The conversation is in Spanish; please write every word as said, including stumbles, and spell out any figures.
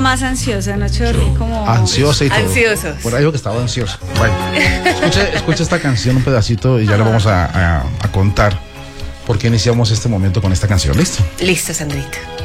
Más ansiosa, anoche dormí como... Ansiosa y todo. Ansiosos. Por ahí digo que estaba ansiosa. Bueno, escucha, escucha esta canción un pedacito y ya le vamos a, a, a contar por qué iniciamos este momento con esta canción. ¿Listo? Listo, Sandrita.